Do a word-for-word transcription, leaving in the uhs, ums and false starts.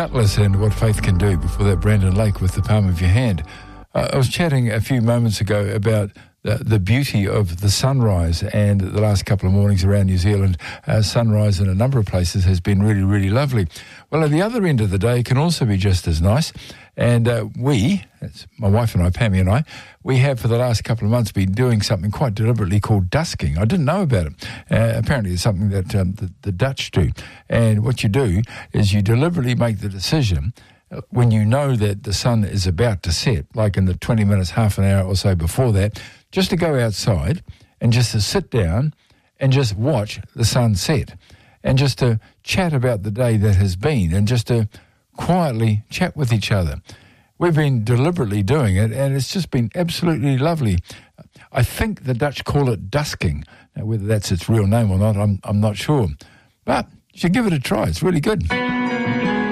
Cutlass and what faith can do. Before that, Brandon Lake with the palm of your hand. Uh, I was chatting a few moments ago about the, the beauty of the sunrise, and the last couple of mornings around New Zealand, uh, sunrise in a number of places has been really, really lovely. Well, at the other end of the day can also be just as nice. And uh, we, that's my wife and I, Pammy and I, we have for the last couple of months been doing something quite deliberately called dusking. I didn't know about it. Uh, apparently it's something that um, the, the Dutch do. And what you do is you deliberately make the decision when you know that the sun is about to set, like in the twenty minutes, half an hour or so before that, just to go outside and just to sit down and just watch the sun set and just to chat about the day that has been and just to quietly chat with each other. We've been deliberately doing it, and it's just been absolutely lovely. I think the Dutch call it dusking. Now, whether that's its real name or not, I'm I'm not sure. But you should give it a try. It's really good.